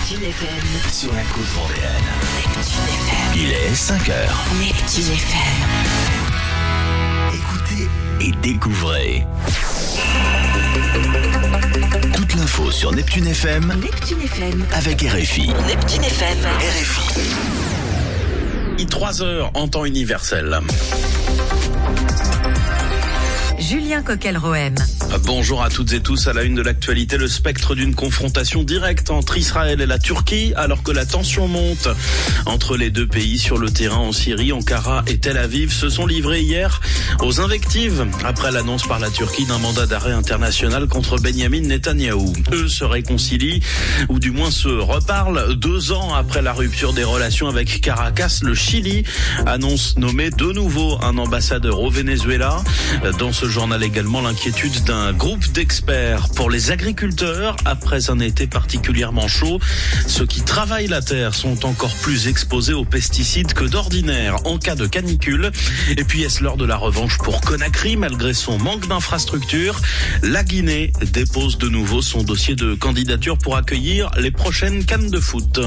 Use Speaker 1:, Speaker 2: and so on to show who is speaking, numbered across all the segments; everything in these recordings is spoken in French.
Speaker 1: Neptune FM.
Speaker 2: Sur la côte vendéenne.
Speaker 1: Neptune FM.
Speaker 2: Il est 5h.
Speaker 1: Neptune FM.
Speaker 2: Écoutez et découvrez. Toute l'info sur Neptune FM.
Speaker 1: Neptune FM.
Speaker 2: Avec RFI.
Speaker 1: Neptune FM.
Speaker 2: RFI.
Speaker 3: 3h en temps universel.
Speaker 4: Julien Coquel-Rohem.
Speaker 3: Bonjour à toutes et tous. À la une de l'actualité, le spectre d'une confrontation directe entre Israël et la Turquie, alors que la tension monte entre les deux pays sur le terrain en Syrie. Ankara et Tel Aviv se sont livrés hier aux invectives après l'annonce par la Turquie d'un mandat d'arrêt international contre Benyamin Netanyahou. Eux se réconcilient, ou du moins se reparlent, 2 ans après la rupture des relations avec Caracas. Le Chili annonce nommer de nouveau un ambassadeur au Venezuela. Dans ce journal également, l'inquiétude d'un groupe d'experts pour les agriculteurs après un été particulièrement chaud. Ceux qui travaillent la terre sont encore plus exposés aux pesticides que d'ordinaire en cas de canicule. Et puis est-ce l'heure de la revanche pour Conakry? Malgré son manque d'infrastructures, la Guinée dépose de nouveau son dossier de candidature pour accueillir les prochaines CAN de foot.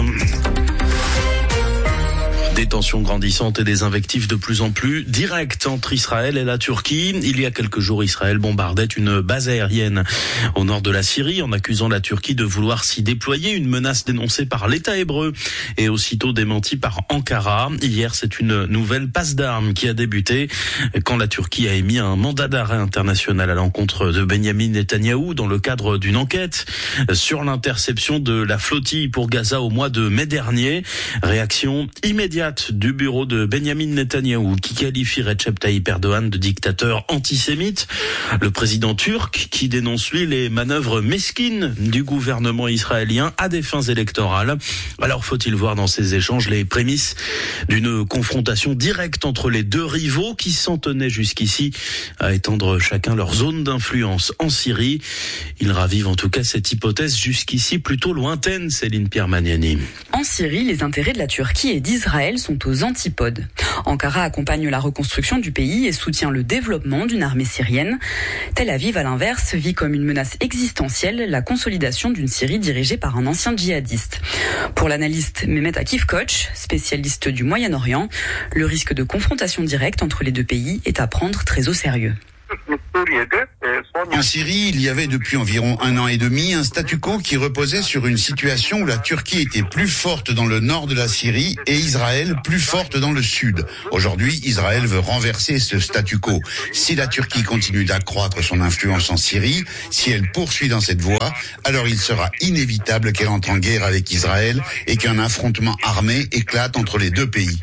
Speaker 3: Des tensions grandissantes et des invectives de plus en plus directes entre Israël et la Turquie. Il y a quelques jours, Israël bombardait une base aérienne au nord de la Syrie en accusant la Turquie de vouloir s'y déployer, une menace dénoncée par l'État hébreu et aussitôt démentie par Ankara. Hier, c'est une nouvelle passe d'armes qui a débuté quand la Turquie a émis un mandat d'arrêt international à l'encontre de Benyamin Netanyahou dans le cadre d'une enquête sur l'interception de la flottille pour Gaza au mois de mai dernier. Réaction immédiate du bureau de Benyamin Netanyahou qui qualifie Recep Tayyip Erdogan de dictateur antisémite. Le président turc qui dénonce lui les manœuvres mesquines du gouvernement israélien à des fins électorales. Alors faut-il voir dans ces échanges les prémices d'une confrontation directe entre les deux rivaux qui s'en tenaient jusqu'ici à étendre chacun leur zone d'influence en Syrie. Ils ravivent en tout cas cette hypothèse jusqu'ici plutôt lointaine, Céline Pierre-Maniani.
Speaker 5: En Syrie, les intérêts de la Turquie et d'Israël sont aux antipodes. Ankara accompagne la reconstruction du pays et soutient le développement d'une armée syrienne. Tel Aviv, à l'inverse, vit comme une menace existentielle la consolidation d'une Syrie dirigée par un ancien djihadiste. Pour l'analyste Mehmet Akif Koç, spécialiste du Moyen-Orient, le risque de confrontation directe entre les deux pays est à prendre très au sérieux.
Speaker 6: En Syrie, il y avait depuis environ 1 an et demi un statu quo qui reposait sur une situation où la Turquie était plus forte dans le nord de la Syrie et Israël plus forte dans le sud. Aujourd'hui, Israël veut renverser ce statu quo. Si la Turquie continue d'accroître son influence en Syrie, si elle poursuit dans cette voie, alors il sera inévitable qu'elle entre en guerre avec Israël et qu'un affrontement armé éclate entre les deux pays.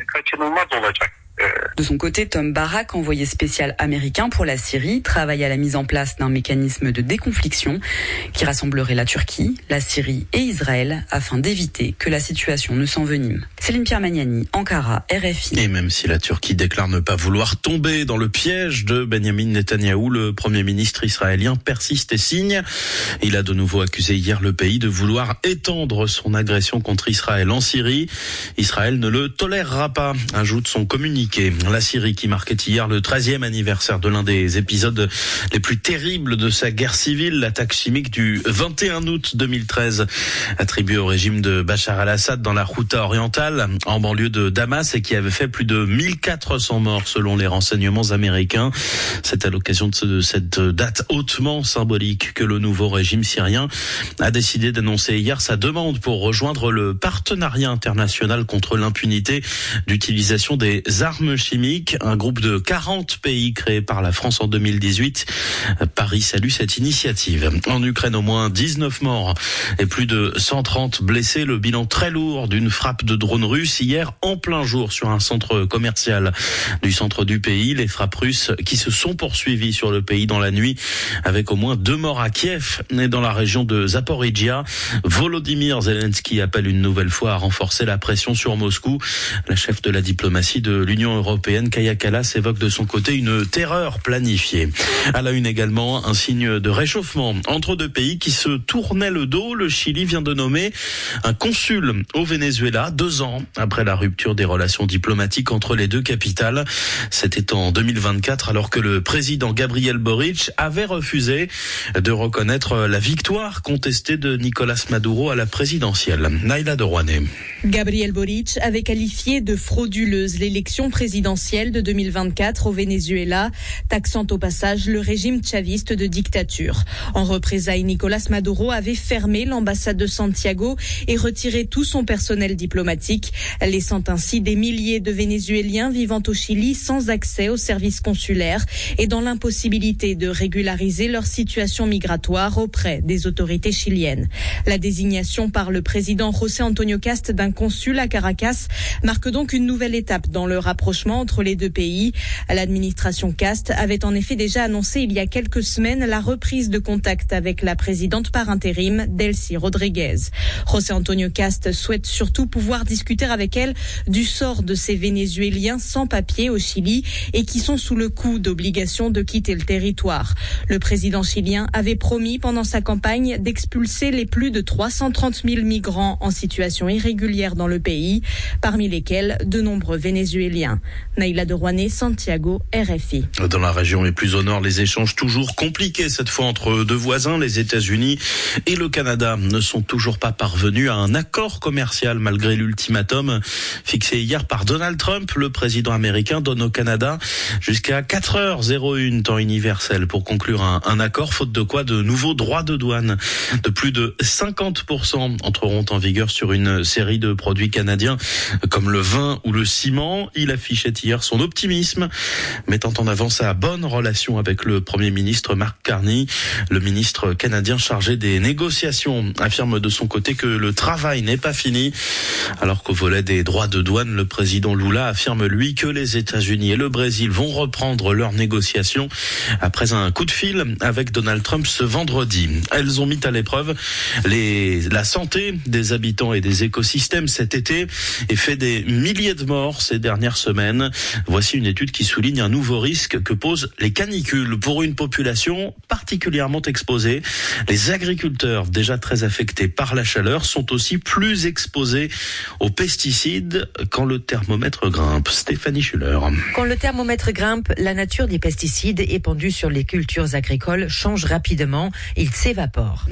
Speaker 5: De son côté, Tom Barak, envoyé spécial américain pour la Syrie, travaille à la mise en place d'un mécanisme de déconfliction qui rassemblerait la Turquie, la Syrie et Israël afin d'éviter que la situation ne s'envenime. Céline Pierre-Maniani, Ankara, RFI.
Speaker 3: Et même si la Turquie déclare ne pas vouloir tomber dans le piège de Benyamin Netanyahou, le Premier ministre israélien persiste et signe. Il a de nouveau accusé hier le pays de vouloir étendre son agression contre Israël en Syrie. Israël ne le tolérera pas, ajoute son communiqué. La Syrie qui marquait hier le 13e anniversaire de l'un des épisodes les plus terribles de sa guerre civile, l'attaque chimique du 21 août 2013, attribuée au régime de Bachar al-Assad dans la Ghouta orientale, en banlieue de Damas, et qui avait fait plus de 1400 morts selon les renseignements américains. C'est à l'occasion de cette date hautement symbolique que le nouveau régime syrien a décidé d'annoncer hier sa demande pour rejoindre le partenariat international contre l'impunité d'utilisation des armes chimiques, un groupe de 40 pays créé par la France en 2018. Paris salue cette initiative. En Ukraine, au moins 19 morts et plus de 130 blessés. Le bilan très lourd d'une frappe de drone russe hier en plein jour sur un centre commercial du centre du pays. Les frappes russes qui se sont poursuivies sur le pays dans la nuit avec au moins 2 morts à Kiev et dans la région de Zaporijia. Volodymyr Zelensky appelle une nouvelle fois à renforcer la pression sur Moscou. La chef de la diplomatie de l'Union européenne, Kaja Kallas, évoque de son côté une terreur planifiée. À la une également, un signe de réchauffement entre deux pays qui se tournaient le dos. Le Chili vient de nommer un consul au Venezuela, 2 ans ans après la rupture des relations diplomatiques entre les deux capitales. C'était en 2024, alors que le président Gabriel Boric avait refusé de reconnaître la victoire contestée de Nicolás Maduro à la présidentielle. Naïla de Rouanet.
Speaker 7: Gabriel Boric avait qualifié de frauduleuse l'élection présidentielle de 2024 au Venezuela, taxant au passage le régime chaviste de dictature. En représailles, Nicolás Maduro avait fermé l'ambassade de Santiago et retiré tout son personnel diplomatique, laissant ainsi des milliers de Vénézuéliens vivant au Chili sans accès aux services consulaires et dans l'impossibilité de régulariser leur situation migratoire auprès des autorités chiliennes. La désignation par le président José Antonio Cast d'un consul à Caracas marque donc une nouvelle étape dans le rapprochement entre les deux pays. L'administration Cast avait en effet déjà annoncé il y a quelques semaines la reprise de contact avec la présidente par intérim, Delcy Rodriguez. José Antonio Cast souhaite surtout pouvoir discuter avec elle du sort de ces Vénézuéliens sans papier au Chili et qui sont sous le coup d'obligation de quitter le territoire. Le président chilien avait promis pendant sa campagne d'expulser les plus de 330 000 migrants en situation irrégulière dans le pays, parmi lesquels de nombreux Vénézuéliens. Naïla de Rouanet, Santiago, RFI.
Speaker 3: Dans la région et plus au nord, les échanges toujours compliqués cette fois entre deux voisins, les États-Unis et le Canada, ne sont toujours pas parvenus à un accord commercial malgré l'ultimatum fixé hier par Donald Trump. Le président américain donne au Canada jusqu'à 4h01 temps universel pour conclure un accord, faute de quoi de nouveaux droits de douane de plus de 50% entreront en vigueur sur une série de produits canadiens comme le vin ou le ciment. Il affichait hier son optimisme, mettant en avant sa bonne relation avec le Premier ministre Mark Carney. Le ministre canadien chargé des négociations affirme de son côté que le travail n'est pas fini, alors qu'au volet des droits de douane, le président Lula affirme lui que les États-Unis et le Brésil vont reprendre leurs négociations après un coup de fil avec Donald Trump ce vendredi. Elles ont mis à l'épreuve la santé des habitants et des écosystèmes cet été et fait des milliers de morts ces dernières semaines. Voici une étude qui souligne un nouveau risque que posent les canicules pour une population particulièrement exposée. Les agriculteurs, déjà très affectés par la chaleur, sont aussi plus exposés aux pesticides quand le thermomètre grimpe. Stéphanie Schuller.
Speaker 4: Quand le thermomètre grimpe, la nature des pesticides épandus sur les cultures agricoles change rapidement. Ils s'évaporent.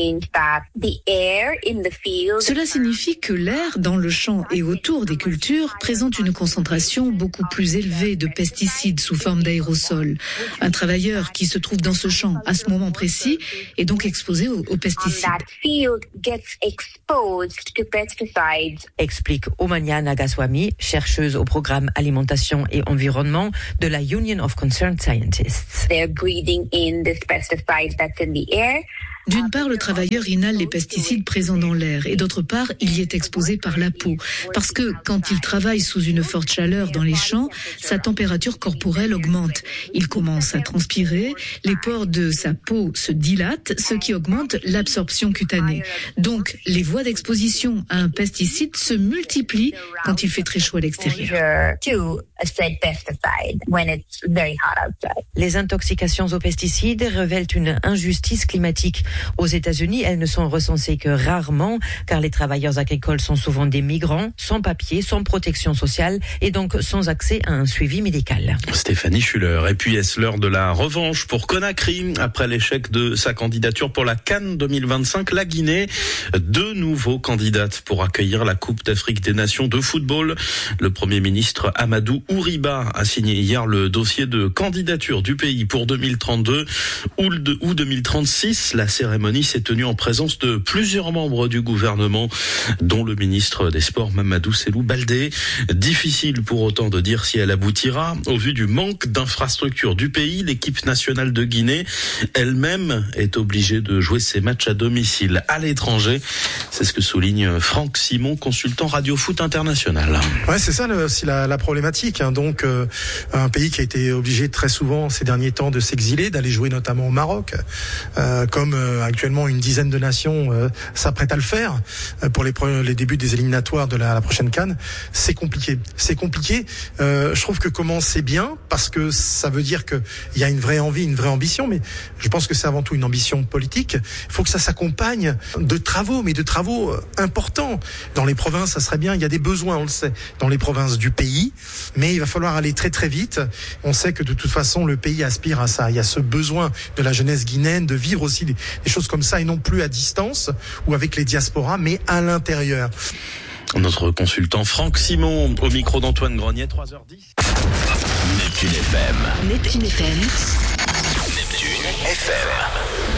Speaker 8: Cela signifie que l'air dans le champ et autour des cultures présente une concentration beaucoup plus élevée de pesticides sous forme d'aérosols. Un travailleur qui se trouve dans ce champ à ce moment précis est donc exposé aux pesticides.
Speaker 4: Explique Omania Nagaswamy, chercheuse au programme Alimentation et Environnement de la Union of Concerned Scientists.
Speaker 8: D'une part, le travailleur inhale les pesticides présents dans l'air et d'autre part, il y est exposé par la peau. Parce que quand il travaille sous une forte chaleur dans les champs, sa température corporelle augmente. Il commence à transpirer, les pores de sa peau se dilatent, ce qui augmente l'absorption cutanée. Donc, les voies d'exposition à un pesticide se multiplient quand il fait très chaud à l'extérieur.
Speaker 4: Les intoxications aux pesticides révèlent une injustice climatique. Aux États-Unis, elles ne sont recensées que rarement, car les travailleurs agricoles sont souvent des migrants, sans papier, sans protection sociale et donc sans accès à un suivi médical.
Speaker 3: Stéphanie Schuller. Et puis est-ce l'heure de la revanche pour Conakry? Après l'échec de sa candidature pour la CAN 2025, la Guinée, deux nouveaux candidates pour accueillir la Coupe d'Afrique des Nations de football. Le Premier ministre Amadou Ouriba a signé hier le dossier de candidature du pays pour 2032 ou 2036. La cérémonie s'est tenue en présence de plusieurs membres du gouvernement, dont le ministre des Sports Mamadou Selou Baldé. Difficile pour autant de dire si elle aboutira. Au vu du manque d'infrastructures du pays, l'équipe nationale de Guinée elle-même est obligée de jouer ses matchs à domicile à l'étranger. C'est ce que souligne Franck Simon, consultant Radio Foot International.
Speaker 9: Ouais, c'est ça aussi la problématique. Donc un pays qui a été obligé très souvent ces derniers temps de s'exiler, d'aller jouer notamment au Maroc, comme actuellement une dizaine de nations s'apprêtent à le faire pour les débuts des éliminatoires de la prochaine CAN. C'est compliqué. Je trouve que c'est bien parce que ça veut dire qu'il y a une vraie envie, une vraie ambition, mais je pense que c'est avant tout une ambition politique. Il faut que ça s'accompagne de travaux travaux importants. Dans les provinces, ça serait bien, il y a des besoins, on le sait, dans les provinces du pays, mais il va falloir aller très très vite. On sait que de toute façon, le pays aspire à ça. Il y a ce besoin de la jeunesse guinéenne de vivre aussi des choses comme ça, et non plus à distance ou avec les diasporas, mais à l'intérieur.
Speaker 3: Notre consultant Franck Simon au micro d'Antoine Grenier, 3h10.
Speaker 2: Neptune FM.
Speaker 1: Neptune FM.
Speaker 2: Neptune FM.